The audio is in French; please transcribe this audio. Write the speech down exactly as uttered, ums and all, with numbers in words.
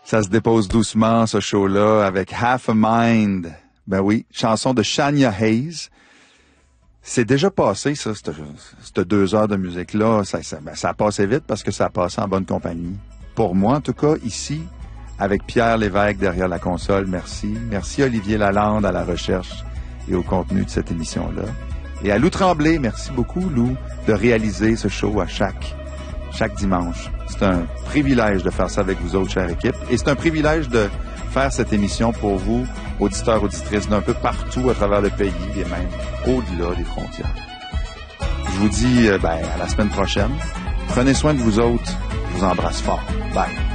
Ça se dépose doucement, ce show-là, avec Half a Mind. Ben oui, chanson de Shania Hayes. C'est déjà passé, ça, cette, cette deux heures de musique-là. Ça, ça, ben, ça a passé vite parce que ça a passé en bonne compagnie. Pour moi, en tout cas, ici, avec Pierre Lévesque derrière la console, merci. Merci Olivier Lalande à la recherche et au contenu de cette émission-là. Et à Lou Tremblay, merci beaucoup, Lou, de réaliser ce show à chaque, chaque dimanche. C'est un privilège de faire ça avec vous autres, chère équipe. Et c'est un privilège de faire cette émission pour vous, auditeurs, auditrices d'un peu partout à travers le pays et même au-delà des frontières. Je vous dis, ben, à la semaine prochaine. Prenez soin de vous autres. Je vous embrasse fort. Bye.